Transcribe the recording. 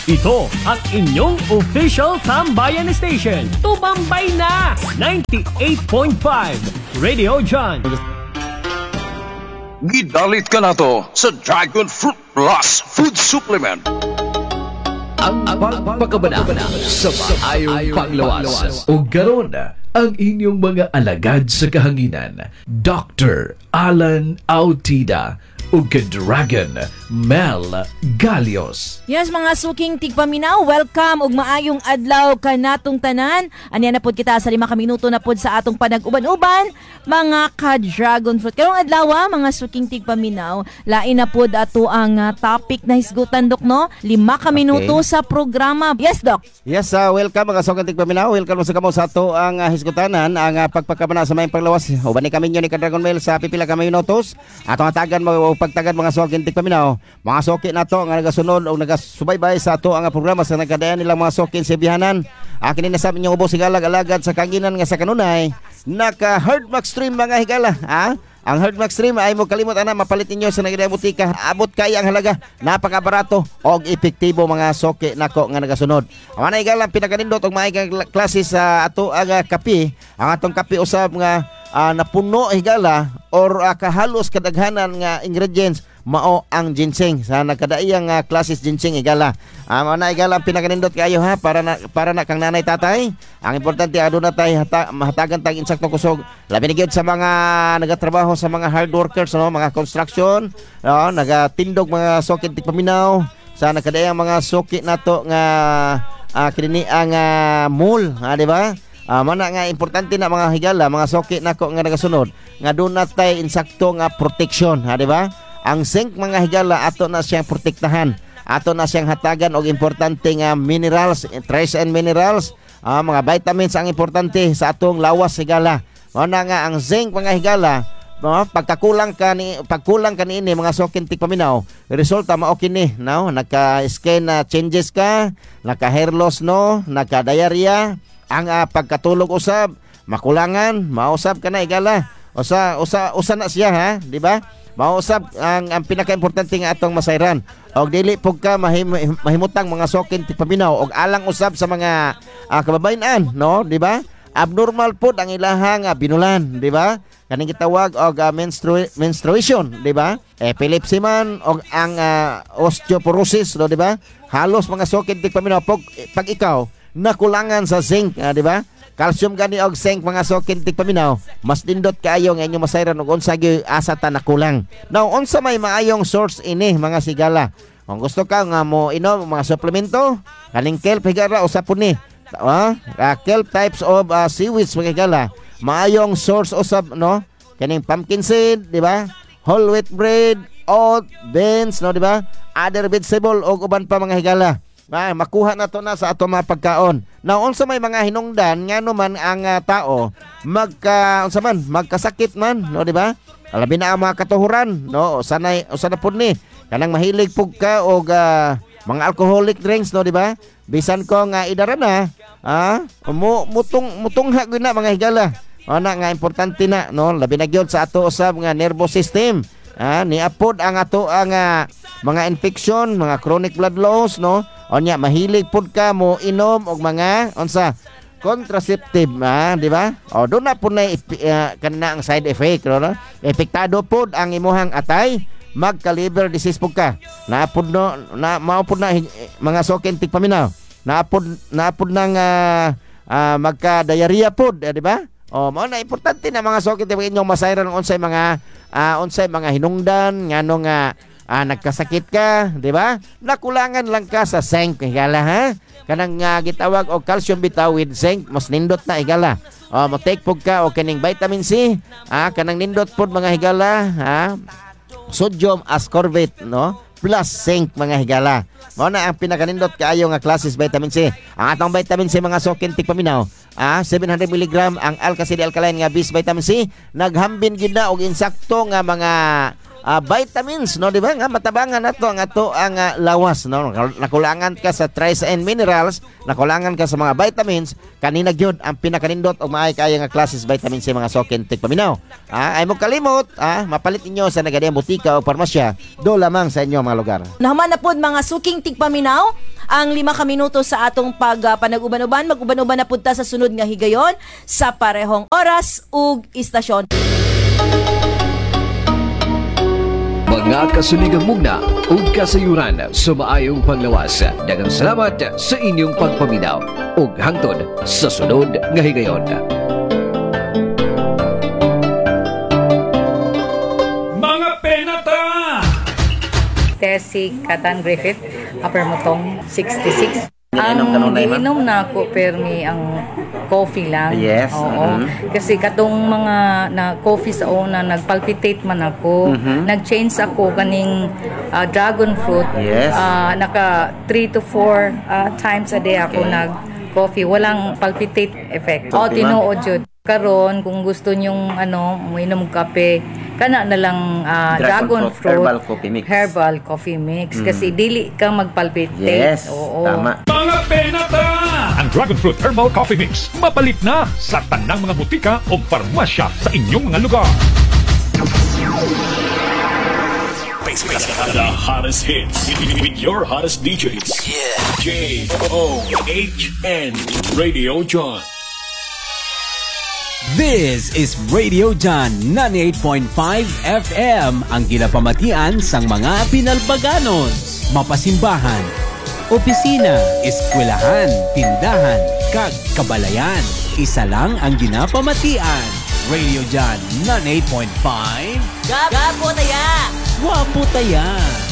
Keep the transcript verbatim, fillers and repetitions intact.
Ito ang inyong official Tambayan Station. Tumambay na! ninety-eight point five Radio John. Gidalit ka na to sa Dragon Fruit Plus Food Supplement. Ang pagpakabanabana sa maayong panglawas. O garon ang inyong mga alagad sa kahanginan. Doctor Alan Autida o Dragon Mel Galios. Yes, mga suking tigpaminaw, welcome ug maayong adlaw kanatong tanan. Anya na pod kita sa lima ka minuto na pod sa atong panag-uban-uban, mga ka-dragon fruit. Karong adlaw, mga suking tigpaminaw, lain na pod ato ang uh, topic na hisgutan, Dok, no? Lima ka minuto okay. sa programa. Yes, Dok. Yes, uh, welcome mga suking tigpaminaw. Welcome sa kamo sa ato ang uh, hisgutanan, ang uh, pagpakabana sa mayang panglawas. Uban ni kami nyo ni ka-Dragon Mel sa pipila ka minutos. Atong atagan mo pagtagad mga suking tigpaminaw. Mga soki na to nga nagasunod o nagasubaybay sa ato ang programa sa nagkadayan nilang mga sokin sa bihanan. Akin na sabi niyo ubo sigalag alagad sa kanginan nga sa kanunay. Naka Hardmax Stream mga higala. Ha? Ang Hardmax Stream ay mo kalimot ana mapalit ninyo sa nagdayang butika. Abot kay ang halaga. Napakabarato og epektibo mga soki nako nga nagasunod. Ang ana higala pinakanindot og maayong klase sa ato ang kape. Ang atong kape usab nga uh, napuno higala or uh, kahalos kadaghanan nga ingredients mao ang ginseng sa nagkadaiyang uh, klases ginseng igala. Ang um, ana igala pinakanindot kayo ha para na para na kang nanay tatay. Ang importante aduna tay hata, mahatagan tag insakto kusog. Labi ni gyud sa mga nagatrabaho sa mga hard workers no, mga construction, no, nagatindog mga sokit tigpaminaw sa nagkadaiyang mga soki nato nga uh, kini ang uh, mall, ha di ba? Uh, mana nga importante na mga higala, mga soki nako nga nagasunod nga doon tay insakto nga protection, ha di ba? Ang zinc mga higala ato na siyang protektahan, ato na siyang hatagan og importante nga minerals, trace and minerals, uh, mga vitamins ang importante sa atong lawas higala. Mao na nga ang zinc mga higala, no, pagkakulang ka ni pagkulang ka niini mga sokin tigpaminaw, resulta mao kini, no, naka-skin na uh, changes ka, naka-hair loss no, naka-diarrhea, ang uh, pagkatulog usab, makulangan, mausab ka na higala. Usa usa usa na siya ha, di ba? Mausab ang, ang pinaka-importante nga atong masayran. Og dili pug ka mahim, mahimutang mga sokin tigpaminaw og alang usab sa mga uh, kababayan-an, no, di ba? Abnormal pud ang ilahang uh, binulan, di ba? Kaning gitawag og uh, menstru- menstruation, di ba? Epilepsy man og ang uh, osteoporosis, no, di ba? Halos mga sokin tigpaminaw pag, pag ikaw nakulangan sa zinc, uh, di ba? Calcium gani og zinc mga sokin tigpaminaw, mas dindot kaayo nga inyong masayran og unsa gyud asa ta nakulang. Now unsa may maayong source ini mga sigala? Kung gusto ka nga mo inom mga suplemento, kaning kelp higara usap po ni. Ah, uh, kelp types of uh, seaweeds mga higala. Maayong source usab no? Kaning pumpkin seed, di ba? Whole wheat bread, oat, beans, no, di ba? Other vegetable og uban pa mga higala. Ah, makuha na to na sa ato mga pagkaon. Now, unsa may mga hinungdan nga naman ang uh, tao magka unsa man magkasakit man, no, di ba? Alabi na ang mga katuhuran, no, sanay usa na pud ni kanang mahilig pug ka og uh, mga alcoholic drinks, no, di ba? Bisan ko nga idara na, ah, mo mutong mutungha gyud na mga higala. Ana nga importante na, no, labi na gyud sa ato usab nga nervous system. Ah, niapod ang ato ang uh, mga infection, mga chronic blood loss, no? Onya mahilig pud ka mo inom og mga unsa contraceptive, ah, di ba? O do na pud na uh, kanina ang side effect, no? Epektado pud ang imuhang atay, magka-liver disease pud ka. Naapod no na mao pud na mga sokin tigpaminaw. Naapod naapod nang uh, uh, magka-diarrhea pud, eh, di ba? O mao na importante na mga sokin tig inyong masayran unsay mga uh, unsay mga hinungdan ngano nga Ah, nagkasakit ka, di ba? Nakulangan lang ka sa zinc, higala ha? Kanang uh, gitawag o calcium bitaw with zinc, mas nindot na higala. O, mo take pug ka o kaning vitamin C, ah, kanang nindot pud mga higala, ha? Sodium ascorbate, no? Plus zinc mga higala. Mao na ang pinakanindot kaayo nga classes vitamin C. Ang atong vitamin C mga sokin tigpaminaw, ah, seven hundred milligram ang alkali alkaline nga bis vitamin C, naghambin gid na og insakto nga mga Uh, vitamins, no, di ba? Nga matabangan nato ang ato ang uh, lawas, no. Nakulangan ka sa trace and minerals, nakulangan ka sa mga vitamins, kanina gyud ang pinakanindot og maay kaya nga classes vitamin C mga sokin tigpaminaw. Ah, ay mo kalimot, ah, mapalit inyo sa nagadiyang butika o parmasya do lamang sa inyo mga lugar. Naman na pod mga suking tigpaminaw ang lima ka minuto sa atong pag uh, panag-uban-uban. Mag-uban-uban na punta sa sunod nga higayon sa parehong oras ug istasyon. Mga kasuligang mugna ug kasayuran sa maayong panglawas. Daghang salamat sa inyong pagpaminaw ug hangtod sa sunod nga higayon. Mga penata! Tessie Katan Griffith, Upper Motong, sixty-six. Iniinom ka Ang nung na, ma'am? iniinom na ako, permi ang coffee lang. Yes, Oo. mhm. Kasi katong mga na coffee sa una, nagpalpitate man ako. Mhm. Nag-change ako kaning ah, dragon fruit. Yes. Ah, naka three to four ah, times a day ako Okay. nag-coffee. Walang palpitate effect. Okay, O, tinuod yun. Karon kung gusto nyong ano, uminom kape, kana na lang ah, Dragon dragon, fruit, fruit, herbal coffee mix. Herbal coffee mix kasi dili ka magpalpitate. Yes, Oo. tama. Mga penata! Ang Dragon Fruit Herbal Coffee Mix mapalit na sa tanang mga butika o farmasya sa inyong mga lugar. The hottest hits with your hottest D Js. Yeah. J O H N Radio John. This is Radio John ninety-eight point five F M, ang ginapamatian sang mga Pinalbaganon, mapasimbahan, opisina, eskwelahan, tindahan, kag kabalayan. Isa lang ang ginapamatian. Radio John ninety-eight point five. Gapo taya! Wapo taya!